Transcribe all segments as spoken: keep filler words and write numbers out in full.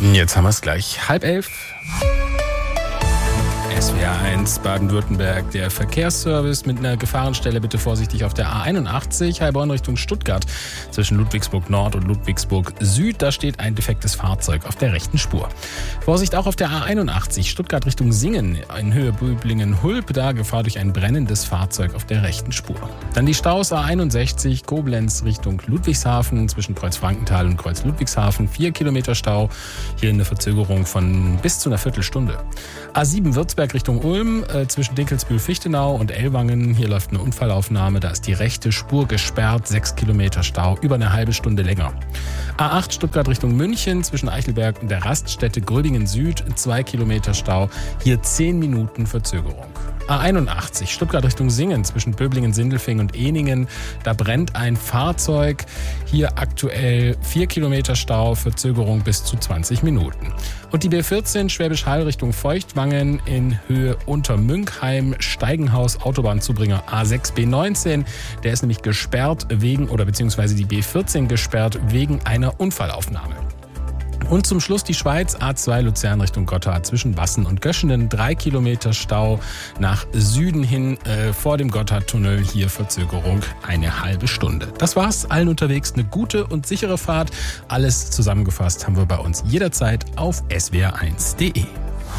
Jetzt haben wir es gleich. Halb elf. S W R eins Baden-Württemberg, der Verkehrsservice mit einer Gefahrenstelle. Bitte vorsichtig auf der A einundachtzig, Heilbronn Richtung Stuttgart. Zwischen Ludwigsburg Nord und Ludwigsburg Süd, da steht ein defektes Fahrzeug auf der rechten Spur. Vorsicht auch auf der A einundachtzig, Stuttgart Richtung Singen, in Höhe Böblingen-Hulp, da Gefahr durch ein brennendes Fahrzeug auf der rechten Spur. Dann die Staus A einundsechzig, Koblenz Richtung Ludwigshafen, zwischen Kreuz-Frankenthal und Kreuz-Ludwigshafen, vier Kilometer Stau. Hier eine Verzögerung von bis zu einer Viertelstunde. A sieben Würzburg Richtung Ulm, äh, zwischen Dinkelsbühl-Fichtenau und Ellwangen. Hier läuft eine Unfallaufnahme. Da ist die rechte Spur gesperrt. Sechs Kilometer Stau, über eine halbe Stunde länger. A acht Stuttgart Richtung München, zwischen Eichelberg und der Raststätte Grödingen Süd. Zwei Kilometer Stau. Hier zehn Minuten Verzögerung. A einundachtzig Stuttgart Richtung Singen, zwischen Böblingen, Sindelfingen und Ehningen. Da brennt ein Fahrzeug. Hier aktuell vier Kilometer Stau, Verzögerung bis zu zwanzig Minuten. Und die B vierzehn Schwäbisch Hall Richtung Feuchtwangen in Höhe Untermünkheim, Steigenhaus, Autobahnzubringer A sechs B neunzehn. Der ist nämlich gesperrt wegen, oder beziehungsweise die B vierzehn gesperrt wegen einer Unfallaufnahme. Und zum Schluss die Schweiz, A zwei Luzern Richtung Gotthard, zwischen Bassen und Göschenen, drei Kilometer Stau nach Süden hin, äh, vor dem Gotthardtunnel, hier Verzögerung eine halbe Stunde. Das war's, allen unterwegs eine gute und sichere Fahrt. Alles zusammengefasst haben wir bei uns jederzeit auf S W R eins Punkt de.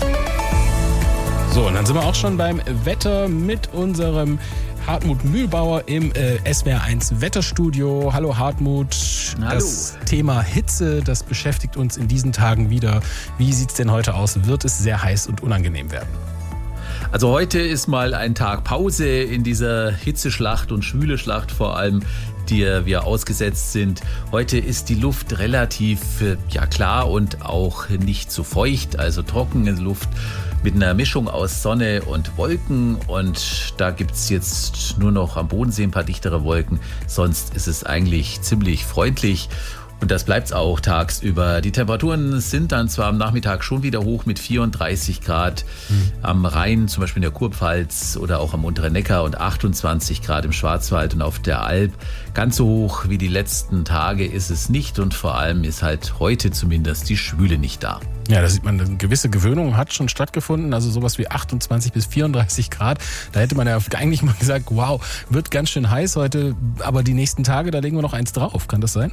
So, und dann sind wir auch schon beim Wetter mit unserem Hartmut Mühlbauer im äh, S W R eins Wetterstudio. Hallo Hartmut. Hallo. Das Thema Hitze, das beschäftigt uns in diesen Tagen wieder. Wie sieht's denn heute aus? Wird es sehr heiß und unangenehm werden? Also heute ist mal ein Tag Pause in dieser Hitzeschlacht und Schwüleschlacht vor allem, der wir ausgesetzt sind. Heute ist die Luft relativ ja, klar und auch nicht so feucht, also trockene Luft mit einer Mischung aus Sonne und Wolken, und da gibt es jetzt nur noch am Bodensee ein paar dichtere Wolken, sonst ist es eigentlich ziemlich freundlich. Und das bleibt es auch tagsüber. Die Temperaturen sind dann zwar am Nachmittag schon wieder hoch mit vierunddreißig Grad mhm. am Rhein, zum Beispiel in der Kurpfalz oder auch am unteren Neckar, und achtundzwanzig Grad im Schwarzwald und auf der Alp. Ganz so hoch wie die letzten Tage ist es nicht, und vor allem ist halt heute zumindest die Schwüle nicht da. Ja, da sieht man, eine gewisse Gewöhnung hat schon stattgefunden, also sowas wie achtundzwanzig bis vierunddreißig Grad. Da hätte man ja eigentlich mal gesagt, wow, wird ganz schön heiß heute, aber die nächsten Tage, da legen wir noch eins drauf. Kann das sein?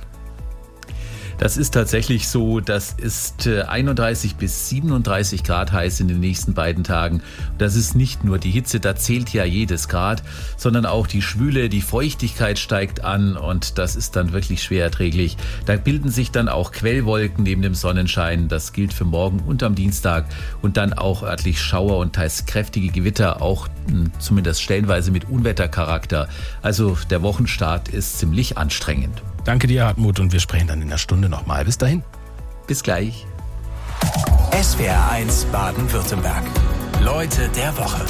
Das ist tatsächlich so, das ist einunddreißig bis siebenunddreißig Grad heiß in den nächsten beiden Tagen. Das ist nicht nur die Hitze, da zählt ja jedes Grad, sondern auch die Schwüle, die Feuchtigkeit steigt an, und das ist dann wirklich schwer erträglich. Da bilden sich dann auch Quellwolken neben dem Sonnenschein. Das gilt für morgen und am Dienstag, und dann auch örtlich Schauer und teils kräftige Gewitter, auch zumindest stellenweise mit Unwettercharakter. Also der Wochenstart ist ziemlich anstrengend. Danke dir, Hartmut, und wir sprechen dann in der Stunde nochmal. Bis dahin. Bis gleich. S W R eins Baden-Württemberg. Leute der Woche.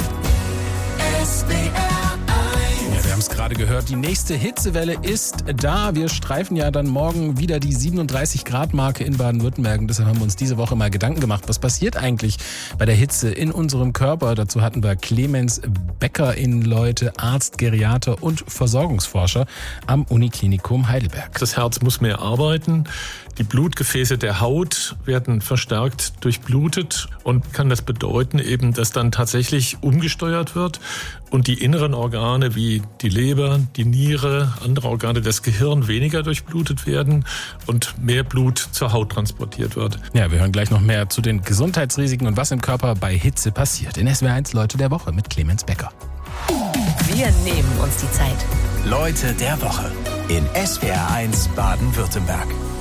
S W R eins. Ja, wir haben es gerade gehört, die nächste Hitzewelle ist da. Wir streifen ja dann morgen wieder die siebenunddreißig Grad Marke in Baden-Württemberg. Und deshalb haben wir uns diese Woche mal Gedanken gemacht, was passiert eigentlich bei der Hitze in unserem Körper. Dazu hatten wir Clemens Becker in Leute, Arzt, Geriater und Versorgungsforscher am Uniklinikum Heidelberg. Das Herz muss mehr arbeiten. Die Blutgefäße der Haut werden verstärkt durchblutet, und kann das bedeuten eben, dass dann tatsächlich umgesteuert wird und die inneren Organe wie die Leber, die Niere, andere Organe, das Gehirn weniger durchblutet werden und mehr Blut zur Haut transportiert wird. Ja, wir hören gleich noch mehr zu den Gesundheitsrisiken und was im Körper bei Hitze passiert. In S W R eins Leute der Woche mit Clemens Becker. Wir nehmen uns die Zeit. Leute der Woche in S W R eins Baden-Württemberg.